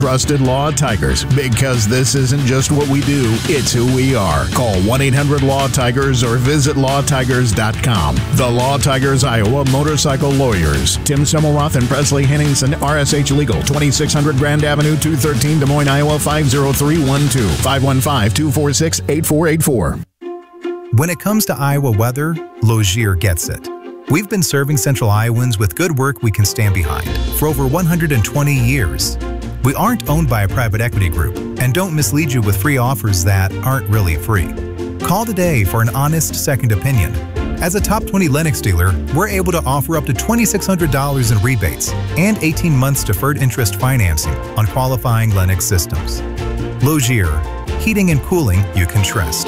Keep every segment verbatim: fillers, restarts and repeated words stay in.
Trusted Law Tigers, because this isn't just what we do, it's who we are. Call one eight hundred law tigers or visit law tigers dot com. The Law Tigers Iowa Motorcycle Lawyers. Tim Semmelroth and Presley Henningsen, R S H Legal, twenty-six hundred Grand Avenue, two thirteen Des Moines, Iowa, five oh three one two, five one five, two four six, eight four eight four. When it comes to Iowa weather, Logier gets it. We've been serving Central Iowans with good work we can stand behind for over one hundred twenty years. We aren't owned by a private equity group and don't mislead you with free offers that aren't really free. Call today for an honest second opinion. As a top twenty Lennox dealer, we're able to offer up to two thousand six hundred dollars in rebates and eighteen months deferred interest financing on qualifying Lennox systems. Logier, heating and cooling you can trust.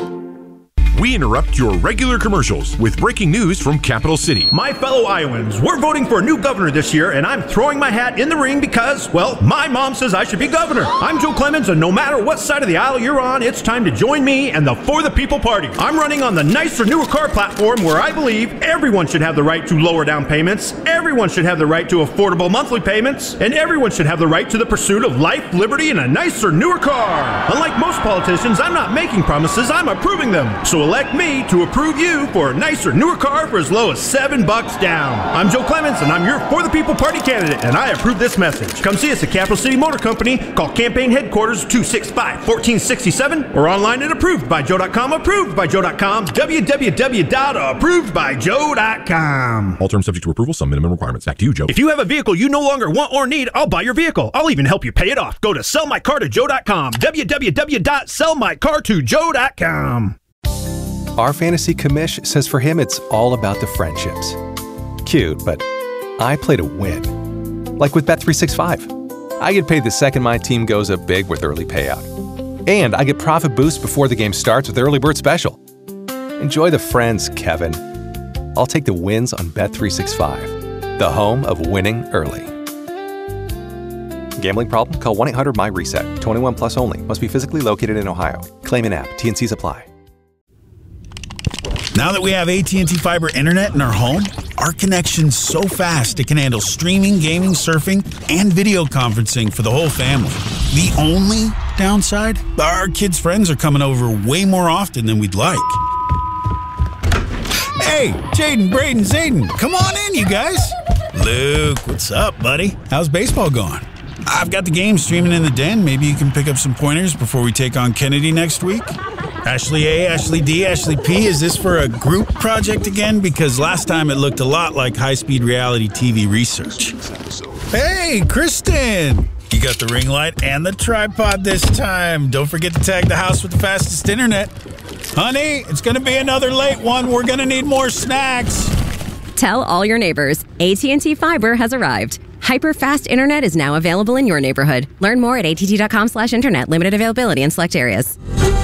We interrupt your regular commercials with breaking news from Capital City. My fellow Iowans, we're voting for a new governor this year, and I'm throwing my hat in the ring because, well, my mom says I should be governor. I'm Joe Clemens, and no matter what side of the aisle you're on, it's time to join me and the For the People Party. I'm running on the nicer, newer car platform where I believe everyone should have the right to lower down payments, everyone should have the right to affordable monthly payments, and everyone should have the right to the pursuit of life, liberty, and a nicer, newer car. Unlike most politicians, I'm not making promises, I'm approving them. So elect me to approve you for a nicer, newer car for as low as seven bucks down. I'm Joe Clemens, and I'm your For the People Party candidate, and I approve this message. Come see us at Capital City Motor Company. Call campaign headquarters two six five, one four six seven or online at approved by joe dot com. approved by joe dot com. w w w dot approved by joe dot com. All terms subject to approval, some minimum requirements. Back to you, Joe. If you have a vehicle you no longer want or need, I'll buy your vehicle. I'll even help you pay it off. Go to sell my car to joe dot com. w w w dot sell my car to joe dot com. Our fantasy commish says for him it's all about the friendships. Cute, but I play to win. Like with Bet three sixty-five. I get paid the second my team goes up big with early payout. And I get profit boost before the game starts with Early Bird Special. Enjoy the friends, Kevin. I'll take the wins on Bet three sixty-five, the home of winning early. Gambling problem? Call one eight hundred my reset. twenty-one plus only. Must be physically located in Ohio. Claim in app. T N Cs apply. Now that we have A T and T Fiber Internet in our home, our connection's so fast it can handle streaming, gaming, surfing, and video conferencing for the whole family. The only downside? Our kids' friends are coming over way more often than we'd like. Hey, Jaden, Braden, Zayden, come on in, you guys. Luke, what's up, buddy? How's baseball going? I've got the game streaming in the den. Maybe you can pick up some pointers before we take on Kennedy next week. Ashley A, Ashley D, Ashley P, is this for a group project again? Because last time it looked a lot like high-speed reality T V research. Hey, Kristen! You got the ring light and the tripod this time. Don't forget to tag the house with the fastest internet. Honey, it's going to be another late one. We're going to need more snacks. Tell all your neighbors, A T and T Fiber has arrived. Hyper-fast internet is now available in your neighborhood. Learn more at att.com slash internet. Limited availability in select areas.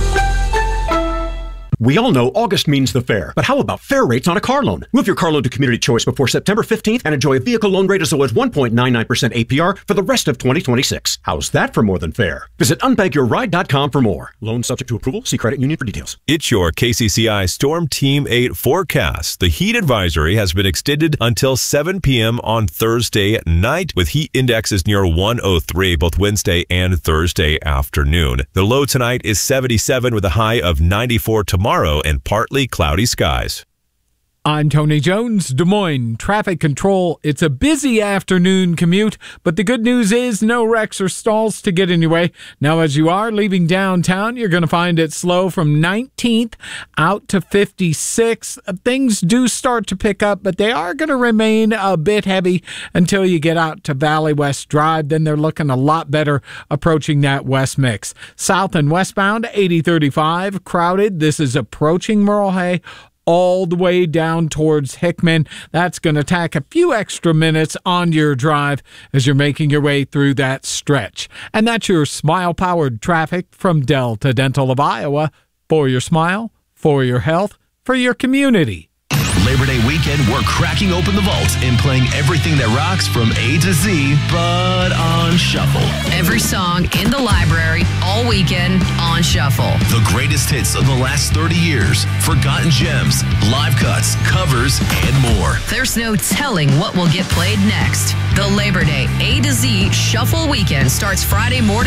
We all know August means the fair, but how about fair rates on a car loan? Move your car loan to Community Choice before September fifteenth and enjoy a vehicle loan rate as low as one point nine nine percent A P R for the rest of twenty twenty-six. How's that for more than fair? Visit unbank your ride dot com for more. Loan subject to approval. See credit union for details. It's your K C C I Storm Team eight forecast. The heat advisory has been extended until seven p.m. on Thursday night, with heat indexes near one oh three both Wednesday and Thursday afternoon. The low tonight is seventy-seven with a high of ninety-four tomorrow and partly cloudy skies. I'm Tony Jones, Des Moines Traffic Control. It's a busy afternoon commute, but the good news is no wrecks or stalls to get in your way. Now, as you are leaving downtown, you're going to find it slow from nineteenth out to fifty-sixth. Things do start to pick up, but they are going to remain a bit heavy until you get out to Valley West Drive. Then they're looking a lot better approaching that west mix. South and westbound, eighty thirty-five, crowded. This is approaching Merle Hay, all the way down towards Hickman. That's going to tack a few extra minutes on your drive as you're making your way through that stretch. And that's your smile-powered traffic from Delta Dental of Iowa. For your smile, for your health, for your community. Labor Day weekend, we're cracking open the vault and playing everything that rocks from A to Z, but on shuffle. Every song in the library, all weekend, on shuffle. The greatest hits of the last thirty years, forgotten gems, live cuts, covers, and more. There's no telling what will get played next. The Labor Day A to Z Shuffle Weekend starts Friday morning